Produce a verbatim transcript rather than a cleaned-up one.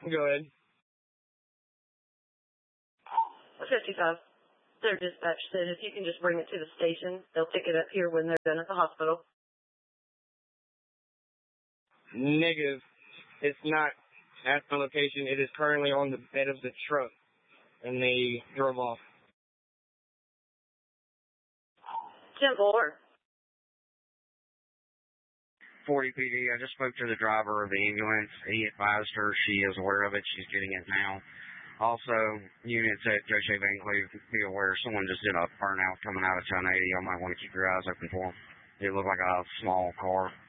Go ahead. fifty-five. Their dispatch said if you can just bring it to the station, they'll pick it up here when they're done at the hospital. Negative. It's not at the location. It is currently on the bed of the truck, and they drove off. ten four. forty P D, I just spoke to the driver of the ambulance. He advised her she is aware of it. She's getting it now. Also, units at J J Van Cleve, be aware someone just did a burnout coming out of ten eighty. I might want to keep your eyes open for them. It looked like a small car.